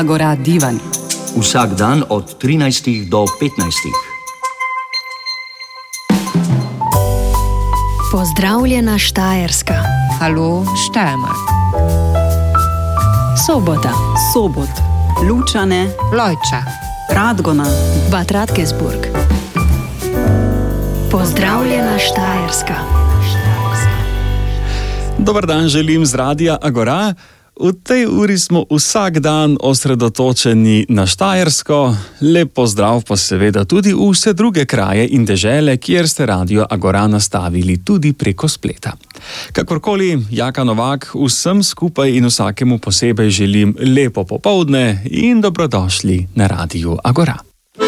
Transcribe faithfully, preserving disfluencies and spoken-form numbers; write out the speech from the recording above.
Agora Divan. Vsak dan od trinajstih do petnajstih. Pozdravljena Štajerska. Halo Steiermark. Sobota. Sobot. Lučane. Lojča. Radgona. Bad Radkersburg. Pozdravljena Štajerska. Dobar dan želim z Radia Agora. V tej uri smo vsak dan osredotočeni na Štajersko. Lep pozdrav pa seveda tudi v vse druge kraje in dežele, kjer ste Radio Agora nastavili tudi preko spleta. Kakorkoli, Jaka Novak, vsem skupaj in vsakemu posebej želim lepo popoldne in dobrodošli na Radiu Agora.